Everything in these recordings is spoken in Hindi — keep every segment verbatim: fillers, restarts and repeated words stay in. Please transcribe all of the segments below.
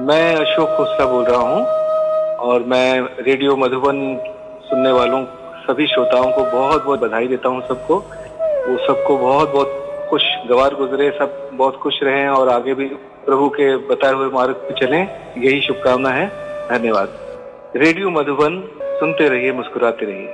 मैं अशोक खुस्सा बोल रहा हूँ और मैं रेडियो मधुबन सुनने वालों सभी श्रोताओं को बहुत बहुत बधाई देता हूँ। सबको वो सबको बहुत बहुत खुशगवार गुजरे, सब बहुत खुश रहें और आगे भी प्रभु के बताए हुए मार्ग पर चलें, यही शुभकामना है। धन्यवाद। रेडियो मधुबन सुनते रहिए, मुस्कुराते रहिए।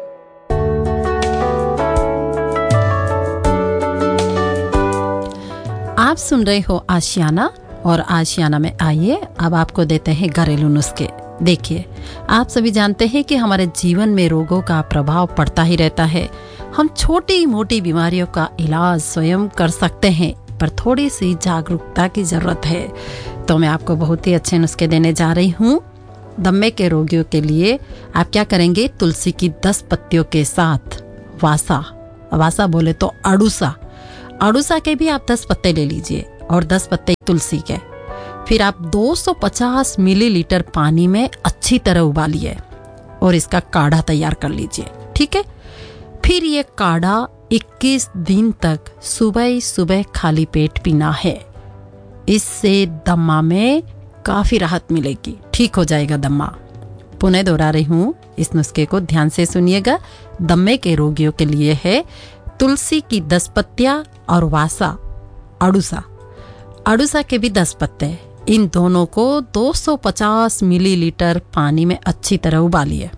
आप सुन रहे हो आशियाना और आशियाना में आइए अब आपको देते हैं घरेलू नुस्खे। देखिए, आप सभी जानते हैं कि हमारे जीवन में रोगों का प्रभाव पड़ता ही रहता है। हम छोटी मोटी बीमारियों का इलाज स्वयं कर सकते हैं, पर थोड़ी सी जागरूकता की जरूरत है। तो मैं आपको बहुत ही अच्छे नुस्खे देने जा रही हूँ। दम्मे के रोगियों के लिए आप क्या करेंगे, तुलसी की दस पत्तियों के साथ वासा, वासा बोले तो अड़ूसा, अड़ूसा के भी आप दस पत्ते ले लीजिए और दस पत्ते तुलसी के। फिर आप दो सौ पचास मिलीलीटर पानी में अच्छी तरह उबालिए और इसका काढ़ा तैयार कर लीजिए। ठीक है। फिर ये काढ़ा इक्कीस दिन तक सुबह सुबह खाली पेट पीना है। इससे दम्मा में काफी राहत मिलेगी, ठीक हो जाएगा दम्मा। पुनः दोहरा रही हूँ, इस नुस्खे को ध्यान से सुनिएगा। दम्मे के रोगियों के लिए है तुलसी की दस पत्तियां और वासा अड़ूसा, अड़ूसा के भी दस पत्ते। इन दोनों को दो सौ पचास मिलीलीटर पानी में अच्छी तरह उबालिए।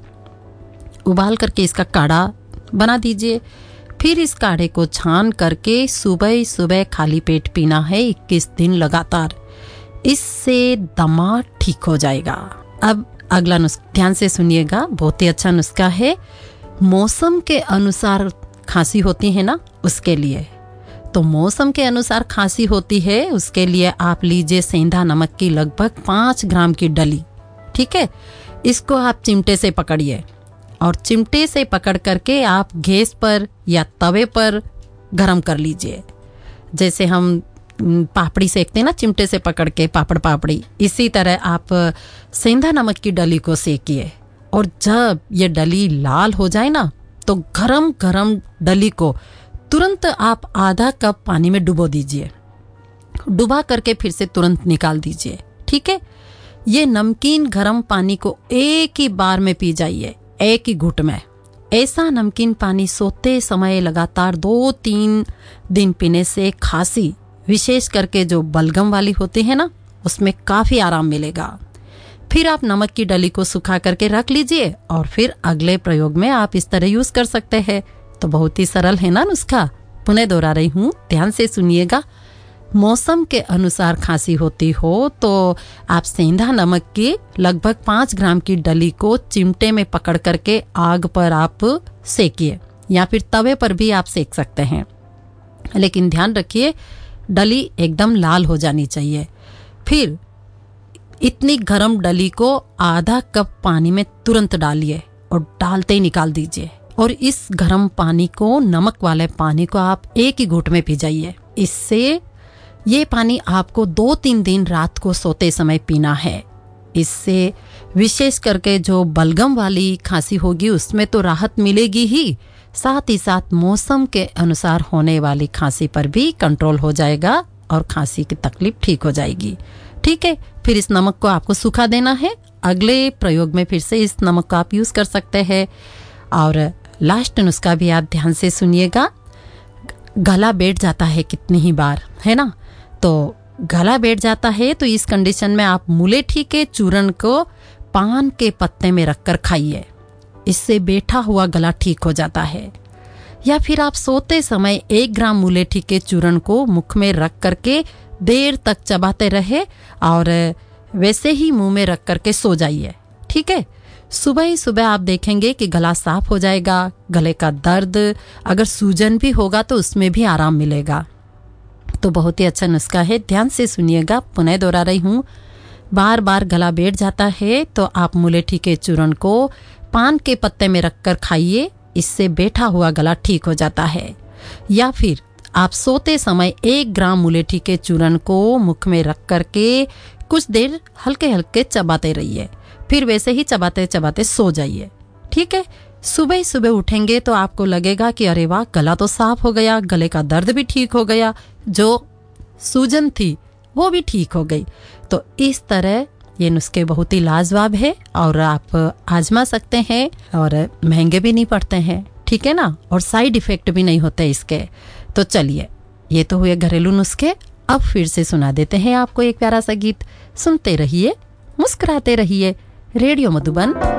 उबाल करके इसका काढ़ा बना दीजिए। फिर इस काढ़े को छान करके सुबह सुबह खाली पेट पीना है इक्कीस दिन लगातार। इससे दमा ठीक हो जाएगा। अब अगला नुस्खा ध्यान से सुनिएगा, बहुत ही अच्छा नुस्खा है। मौसम के अनुसार खांसी होती है ना, उसके लिए तो मौसम के अनुसार खांसी होती है, उसके लिए आप लीजिए सेंधा नमक की लगभग पाँच ग्राम की डली। ठीक है। इसको आप चिमटे से पकड़िए और चिमटे से पकड़ करके आप गैस पर या तवे पर गरम कर लीजिए। जैसे हम पापड़ी सेकते हैं ना, चिमटे से पकड़ के पापड़ पापड़ी, इसी तरह आप सेंधा नमक की डली को सेकिए। और जब ये डली लाल हो जाए ना, तो गरम गरम डली को तुरंत आप आधा कप पानी में डुबो दीजिए। डुबा करके फिर से तुरंत निकाल दीजिए। ठीक है। ये नमकीन गरम पानी को एक ही बार में पी जाइए, एक ही घूंट में। ऐसा नमकीन पानी सोते समय लगातार दो तीन दिन पीने से खांसी, विशेष करके जो बलगम वाली होती है ना, उसमें काफी आराम मिलेगा। फिर आप नमक की डली को सुखा करके रख लीजिए और फिर अगले प्रयोग में आप इस तरह यूज कर सकते हैं। तो बहुत ही सरल है ना नुस्खा। पुनः दोहरा रही हूँ, ध्यान से सुनिएगा। मौसम के अनुसार खांसी होती हो तो आप सेंधा नमक की लगभग पाँच ग्राम की डली को चिमटे में पकड़ करके आग पर आप सेकिए, या फिर तवे पर भी आप सेक सकते हैं। लेकिन ध्यान रखिए, डली एकदम लाल हो जानी चाहिए। फिर इतनी गरम डली को आधा कप पानी में तुरंत डालिए और डालते ही निकाल दीजिए। और इस गरम पानी को, नमक वाले पानी को आप एक ही घूंट में पी जाइए। इससे ये पानी आपको दो तीन दिन रात को सोते समय पीना है। इससे विशेष करके जो बलगम वाली खांसी होगी उसमें तो राहत मिलेगी ही, साथ ही साथ मौसम के अनुसार होने वाली खांसी पर भी कंट्रोल हो जाएगा और खांसी की तकलीफ ठीक हो जाएगी। ठीक है। फिर इस नमक को आपको सुखा देना है। अगले प्रयोग में फिर से इस नमक को आप यूज कर सकते हैं। और लास्ट नुस्खा भी आप ध्यान से सुनिएगा। गला बैठ जाता है कितनी ही बार, है ना, तो गला बैठ जाता है तो इस कंडीशन में आप मुलेठी के चूर्ण को पान के पत्ते में रखकर खाइए। इससे बैठा हुआ गला ठीक हो जाता है। या फिर आप सोते समय एक ग्राम मुलेठी के चूर्ण को मुख में रख करके देर तक चबाते रहे और वैसे ही मुंह में रख करके सो जाइए। ठीक है। सुबह ही सुबह आप देखेंगे कि गला साफ हो जाएगा। गले का दर्द, अगर सूजन भी होगा तो उसमें भी आराम मिलेगा। तो बहुत ही अच्छा नुस्खा है, ध्यान से सुनिएगा। पुनः दोहरा रही हूँ, बार बार गला बैठ जाता है तो आप मुलेठी के चूर्ण को पान के पत्ते में रखकर खाइए। इससे बैठा हुआ गला ठीक हो जाता है। या फिर आप सोते समय एक ग्राम मुलेठी के चूर्ण को मुख में रख करके कुछ देर हल्के हल्के चबाते रहिए, फिर वैसे ही चबाते चबाते सो जाइए। ठीक है। सुबह सुबह उठेंगे तो आपको लगेगा कि अरे वाह, गला तो साफ हो गया, गले का दर्द भी ठीक हो गया, जो सूजन थी वो भी ठीक हो गई। तो इस तरह ये नुस्खे बहुत ही लाजवाब है और आप आजमा सकते हैं और महंगे भी नहीं पड़ते हैं, ठीक है ना, और साइड इफेक्ट भी नहीं होते इसके। तो चलिए, ये तो हुए घरेलू नुस्खे। अब फिर से सुना देते हैं आपको एक प्यारा सा गीत। सुनते रहिए, मुस्कुराते रहिए। रेडियो मधुबन